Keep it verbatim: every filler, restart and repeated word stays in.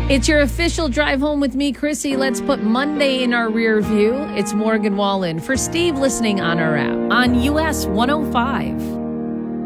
It's your official drive home with me, Chrissy. Let's put Monday in our rear view. It's Morgan Wallen for Steve listening on our app on U S one oh five.